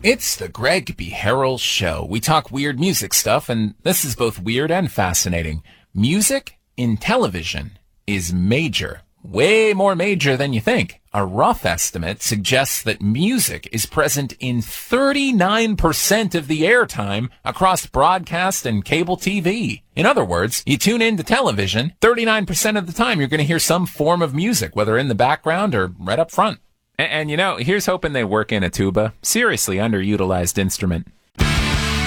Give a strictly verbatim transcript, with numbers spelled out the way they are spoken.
It's the Greg B. Harrell Show. We talk weird music stuff, and this is both weird and fascinating. Music in television is major. Way more major than you think. A rough estimate suggests that music is present in thirty-nine percent of the airtime across broadcast and cable T V. In other words, you tune into television, thirty-nine percent of the time you're going to hear some form of music, whether in the background or right up front. And, and you know, here's hoping they work in a tuba. Seriously underutilized instrument.